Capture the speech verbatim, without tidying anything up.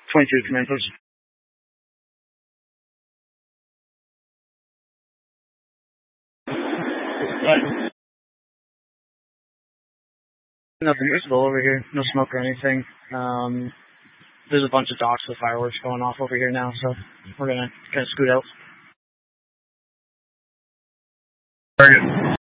twenty-two commandos. Right. Nothing visible over here. No smoke or anything. Um, there's a bunch of docks with fireworks going off over here now, so we're gonna kind of scoot out. Target.